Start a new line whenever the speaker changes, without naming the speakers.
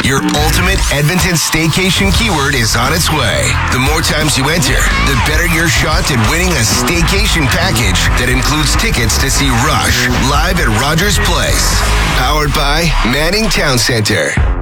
Your ultimate Edmonton staycation keyword is on its way. The more times you enter, the better your shot at winning a staycation package that includes tickets to see Rush live at Rogers Place. Powered by Manning Town Center.